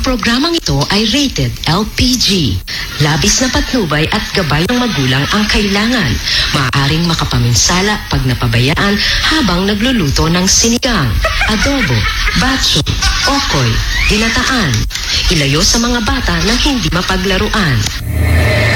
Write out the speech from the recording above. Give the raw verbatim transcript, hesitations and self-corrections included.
programang ito ay rated L P G. Labis na patnubay at gabay ng magulang ang kailangan. Maaaring makapaminsala pag napabayaan habang nagluluto ng sinigang, adobo, batso, okoy, ginataan. Ilayo sa mga bata nang hindi mapaglaruan.